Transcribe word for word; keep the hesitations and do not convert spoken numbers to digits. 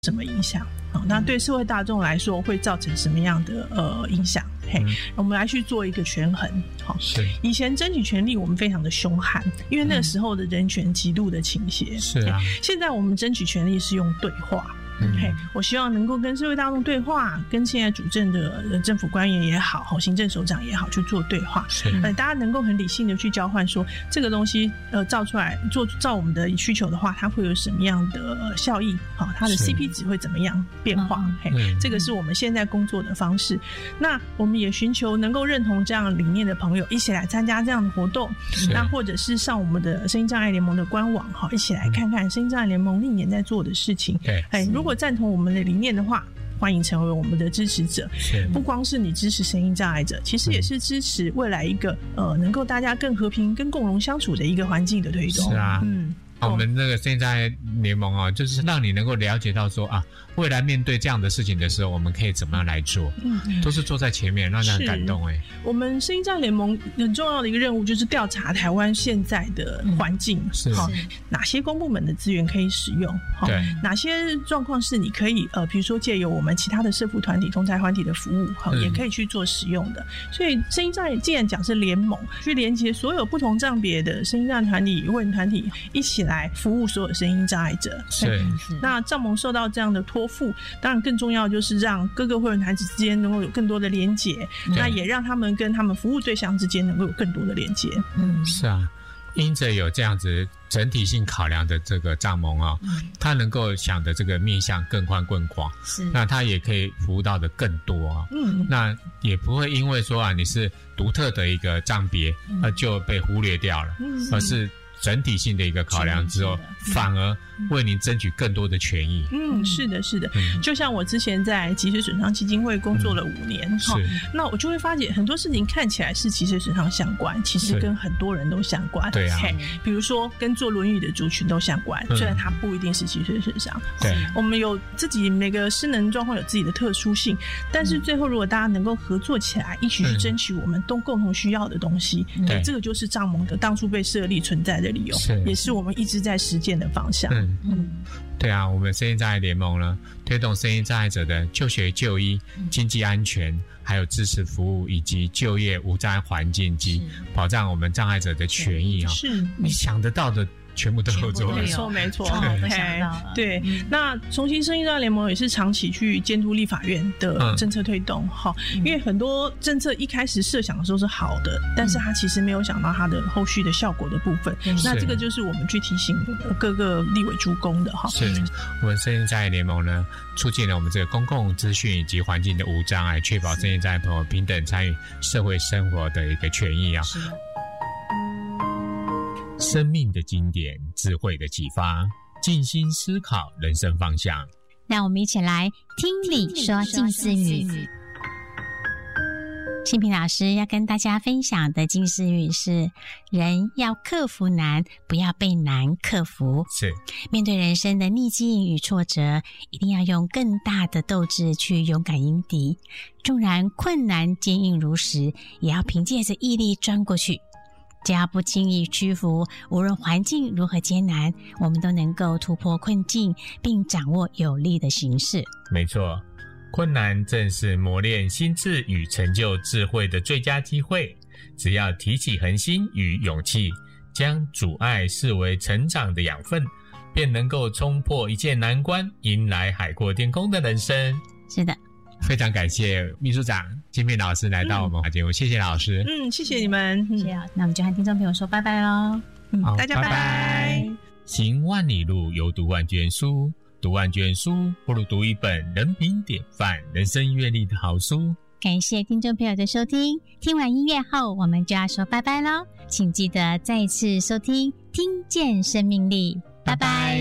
什么影响？好，那对社会大众来说会造成什么样的呃影响？嘿，嗯、我们来去做一个权衡。好，是以前争取权利我们非常的凶悍，因为那个时候的人权极度的倾斜。是啊，现在我们争取权利是用对话。嗯、嘿，我希望能够跟社会大众对话，跟现在主政的政府官员也好，行政首长也好，去做对话。呃，大家能够很理性的去交换说，这个东西呃造出来做照我们的需求的话，它会有什么样的、呃、效益？好，它的 C P 值会怎么样变化？嘿，嗯、这个是我们现在工作的方式。那我们也寻求能够认同这样理念的朋友一起来参加这样的活动，那或者是上我们的声音障碍联盟的官网，好，一起来看看声音障碍联盟历年在做的事情。哎，如果赞同我们的理念的话，欢迎成为我们的支持者。不光是你支持声音障碍者，其实也是支持未来一个呃能够大家更和平、跟共荣相处的一个环境的推动。是啊，嗯。 我们这个声音障碍联盟哦，就是让你能够了解到说啊，未来面对这样的事情的时候，我们可以怎么样来做？嗯，都是坐在前面，让人很感动哎。我们声音障碍联盟很重要的一个任务就是调查台湾现在的环境，是好哪些公部门的资源可以使用，对，哪些状况是你可以呃，比如说借由我们其他的社福团体、同才团体的服务，好、嗯，也可以去做使用的。所以声音障碍既然讲是联盟，去连接所有不同障别的声音障碍团体、问团体一起来。来服务所有声音障碍者。是，那障盟受到这样的托付，当然更重要就是让各个会员团体之间能够有更多的连结，那也让他们跟他们服务对象之间能够有更多的连结。 嗯，是啊，因着有这样子整体性考量的这个障盟啊，他能够想的这个面向更宽更广，是，那他也可以服务到的更多啊。嗯，那也不会因为说啊你是独特的一个障别，那就被忽略掉了，嗯、而是。整体性的一个考量之后，反而为您争取更多的权益。 嗯，是的，是的。嗯、就像我之前在脊髓损伤基金会工作了五年，哈、嗯，那我就会发现很多事情看起来是脊髓损伤相关，其实跟很多人都相关。对啊，比如说跟坐轮椅的族群都相关，嗯、虽然它不一定是脊髓损伤。对，我们有自己每个失能状况有自己的特殊性，但是最后如果大家能够合作起来，一起去争取我们都共同需要的东西，嗯、对，这个就是障盟的当初被设立存在的理由，是也是我们一直在实践的方向。嗯嗯， 对啊，我们声音障碍联盟呢，推动声音障碍者的就学就医、经济安全，还有支持服务以及就业无障碍环境及保障我们障碍者的权益啊、哦。是你想得到的。全部都有做， 没错没错，都想到了。对，嗯、那重新声音障碍联盟也是长期去监督立法院的政策推动，哈、嗯，因为很多政策一开始设想的时候是好的，嗯、但是他其实没有想到它的后续的效果的部分。嗯、那这个就是我们去提醒各个立委诸公的哈。 是我们声音障碍联盟呢，促进了我们这个公共资讯以及环境的无障碍，确保声音障碍朋友平等参与社会生活的一个权益啊。是的。生命的经典，智慧的启发，静心思考人生方向。 让我们一起来听你说静思语。心屏老师要跟大家分享的静思语是：人要克服难，不要被难克服。是，面对人生的逆境与挫折，一定要用更大的斗志去勇敢迎敌。纵然困难坚硬如石，也要凭借着毅力钻过去。只要不轻易屈服，无论环境如何艰难，我们都能够突破困境，并掌握有利的形势。 没错，困难正是磨练心智与成就智慧的最佳机会。只要提起恒心与勇气，将阻碍视为成长的养分，便能够冲破一切难关，迎来海阔天空的人生。 是的。 非常感谢秘书长金屏老师来到我们节目、嗯、谢谢老师。 嗯，谢谢你们。 谢谢、嗯、那我们就和听众朋友说拜拜咯。 嗯，大家拜拜。 行万里路，犹读万卷书，读万卷书不如读一本人品典范、人生阅历的好书。 感谢听众朋友的收听，听完音乐后我们就要说拜拜咯，请记得再次收听听见生命力，拜拜。